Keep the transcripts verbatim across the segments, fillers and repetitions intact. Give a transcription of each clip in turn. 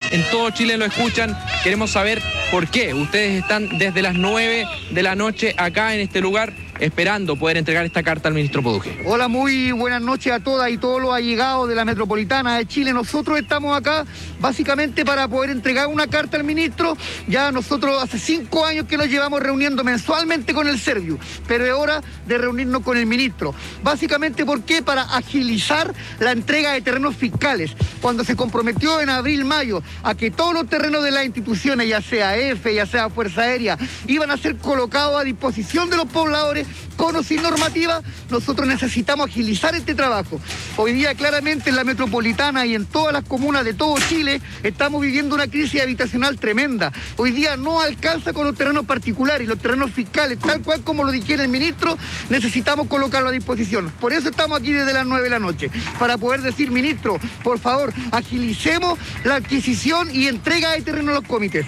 en todo Chile lo escuchan. Queremos saber por qué ustedes están desde las nueve de la noche acá en este lugar esperando poder entregar esta carta al ministro Poduje. Hola, muy buenas noches a todas y todos los allegados de la Metropolitana de Chile. Nosotros estamos acá básicamente para poder entregar una carta al ministro. Ya nosotros hace cinco años que nos llevamos reuniendo mensualmente con el Serviu, pero es hora de reunirnos con el ministro. Básicamente, ¿por qué? Para agilizar la entrega de terrenos fiscales. Cuando se comprometió en abril, mayo, a que todos los terrenos de las instituciones, ya sea EFE, ya sea Fuerza Aérea, iban a ser colocados a disposición de los pobladores, con o sin normativa, nosotros necesitamos agilizar este trabajo. Hoy día claramente en la metropolitana y en todas las comunas de todo Chile estamos viviendo una crisis habitacional tremenda. Hoy día no alcanza con los terrenos particulares y los terrenos fiscales, tal cual como lo dijera el ministro, necesitamos colocarlo a disposición. Por eso estamos aquí desde las nueve de la noche, para poder decir, ministro, por favor, agilicemos la adquisición y entrega de terreno a los comités.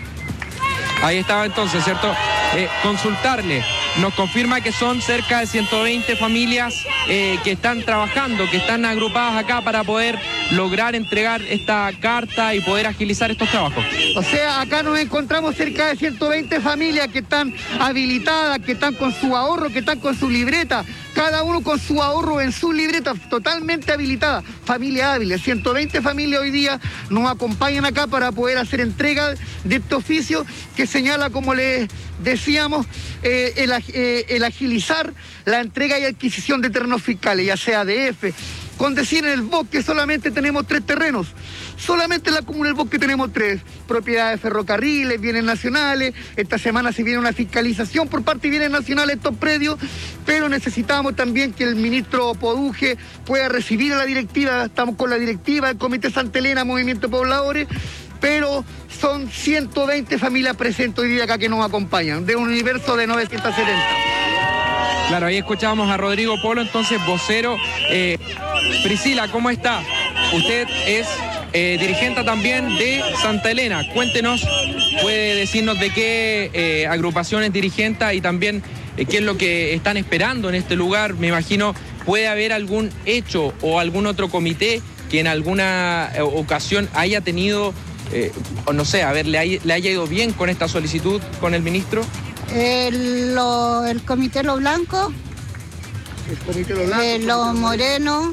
Ahí estaba entonces, ¿cierto? Eh, consultarle. Nos confirma que son cerca de ciento veinte familias eh, que están trabajando, que están agrupadas acá para poder lograr entregar esta carta y poder agilizar estos trabajos. O sea, acá nos encontramos cerca de ciento veinte familias que están habilitadas, que están con su ahorro, que están con su libreta, cada uno con su ahorro en su libreta, totalmente habilitada. Familias hábiles, ciento veinte familias hoy día nos acompañan acá para poder hacer entrega de este oficio que señala, como les decíamos, eh, el, eh, el agilizar la entrega y adquisición de terrenos fiscales, ya sea de EFE. Con decir, en el bosque solamente tenemos tres terrenos. Solamente en la comuna del Bosque tenemos tres. Propiedades de ferrocarriles, bienes nacionales. Esta semana se viene una fiscalización por parte de bienes nacionales de estos predios, pero necesitamos también que el ministro Poduje pueda recibir a la directiva. Estamos con la directiva del Comité Santa Elena, Movimiento de Pobladores, pero son ciento veinte familias presentes hoy día acá que nos acompañan, de un universo de novecientos setenta. Claro, ahí escuchábamos a Rodrigo Polo, entonces vocero. Eh, Priscila, ¿cómo está? Usted es eh, dirigente también de Santa Elena. Cuéntenos, puede decirnos de qué eh, agrupación es dirigente y también eh, qué es lo que están esperando en este lugar. Me imagino, ¿puede haber algún hecho o algún otro comité que en alguna eh, ocasión haya tenido, eh, o no sé, a ver, le haya, le haya ido bien con esta solicitud con el ministro? El, lo, el comité Lo Blanco, el comité Lo Blanco, eh, Lo Moreno,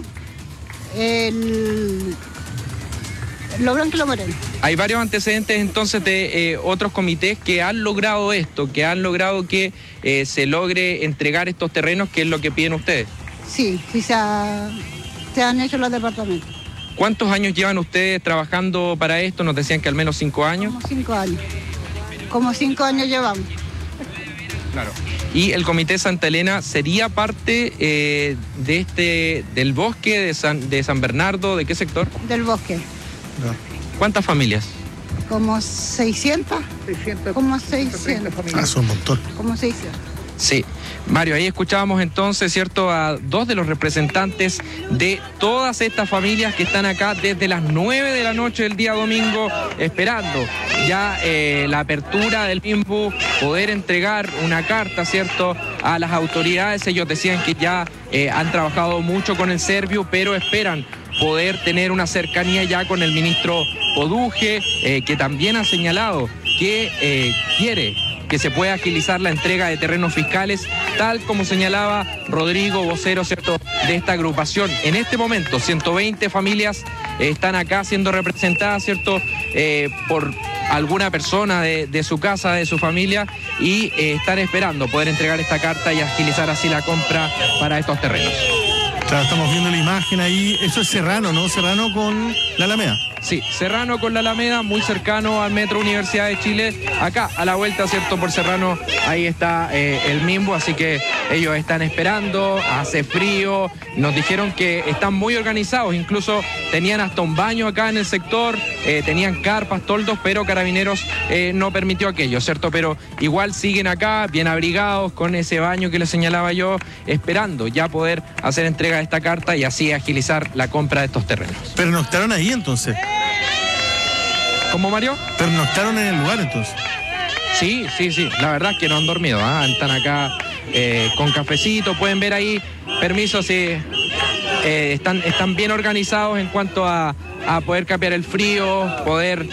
el, Lo Blanco y Lo Moreno. Hay varios antecedentes entonces de eh, otros comités que han logrado esto, que han logrado que eh, se logre entregar estos terrenos, que es lo que piden ustedes. Sí, sí se, ha, se han hecho los departamentos. ¿Cuántos años llevan ustedes trabajando para esto? Nos decían que al menos cinco años. Como cinco años. Como cinco años llevamos. Claro. ¿Y el Comité Santa Elena sería parte eh, de este del bosque de San, de San Bernardo? ¿De qué sector? Del bosque. No. ¿Cuántas familias? Como seiscientas. seiscientas. Como seiscientas. Familias. Ah, son un montón. Como seiscientas. Sí. Mario, ahí escuchábamos entonces, ¿cierto?, a dos de los representantes de todas estas familias que están acá desde las nueve de la noche del día domingo, esperando ya eh, la apertura del mismo, poder entregar una carta, ¿cierto?, a las autoridades. Ellos decían que ya eh, han trabajado mucho con el Serviu, pero esperan poder tener una cercanía ya con el ministro Poduje, eh, que también ha señalado que eh, quiere que se pueda agilizar la entrega de terrenos fiscales, tal como señalaba Rodrigo, vocero, ¿cierto?, de esta agrupación. En este momento, ciento veinte familias eh, están acá siendo representadas, ¿cierto?, eh, por alguna persona de, de su casa, de su familia, y eh, están esperando poder entregar esta carta y agilizar así la compra para estos terrenos. Claro, estamos viendo la imagen ahí. Eso es Serrano, ¿no? Serrano con la Alameda. Sí, Serrano con la Alameda, muy cercano al Metro Universidad de Chile. Acá, a la vuelta, ¿cierto?, por Serrano, ahí está eh, el Mimbo, así que ellos están esperando, hace frío. Nos dijeron que están muy organizados, incluso tenían hasta un baño acá en el sector, eh, tenían carpas, toldos, pero Carabineros eh, no permitió aquello, ¿cierto? Pero igual siguen acá, bien abrigados, con ese baño que les señalaba yo, esperando ya poder hacer entrega de esta carta y así agilizar la compra de estos terrenos. Pero no estaron ahí entonces. ¿Cómo, Mario? Pernoctaron en el lugar entonces. Sí, sí, sí, la verdad es que no han dormido, ¿eh? Están acá eh, con cafecito, pueden ver ahí, permiso, sí, eh, están, están bien organizados en cuanto a, a poder capear el frío, poder